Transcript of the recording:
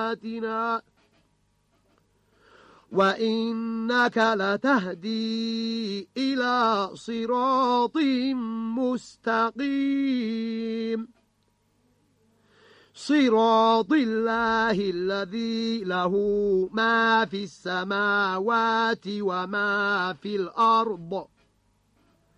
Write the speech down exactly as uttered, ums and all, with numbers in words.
بآياتنا وإنك لتهدي إلى صراط مستقيم صراط الله الذي له ما في السماوات وما في الأرض